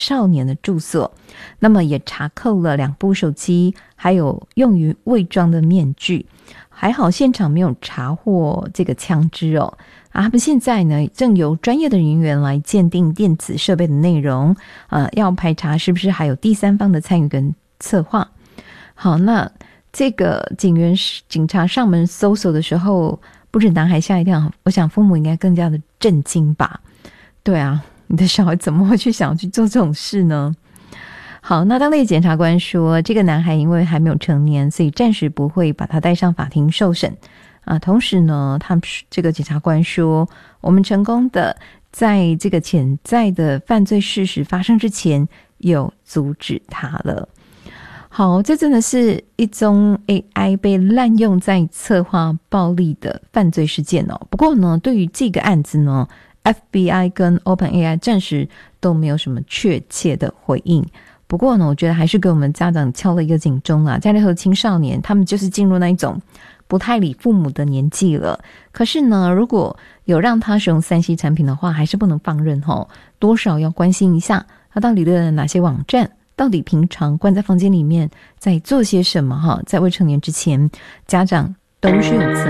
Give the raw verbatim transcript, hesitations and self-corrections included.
少年的住所，那么也查扣了两部手机，还有用于伪装的面具。还好现场没有查获这个枪支哦。啊，他们现在呢正由专业的人员来鉴定电子设备的内容，呃，要排查是不是还有第三方的参与跟策划。好，那这个警员警察上门搜索的时候，不止男孩吓一跳，我想父母应该更加的震惊吧。对啊，你的小孩怎么会去想去做这种事呢？好，那当地检察官说，这个男孩因为还没有成年，所以暂时不会把他带上法庭受审啊。同时呢，他们这个检察官说，我们成功的在这个潜在的犯罪事实发生之前，有阻止他了。好，这真的是一宗 A I 被滥用在策划暴力的犯罪事件哦。不过呢，对于这个案子呢， F B I 跟 OpenAI 暂时都没有什么确切的回应。不过呢，我觉得还是给我们家长敲了一个警钟啦。家里和青少年他们就是进入那一种不太理父母的年纪了，可是呢，如果有让他使用 三 C 产品的话，还是不能放任齁，多少要关心一下他到底浏览哪些网站，到底平常关在房间里面在做些什么齁。在未成年之前，家长都是有责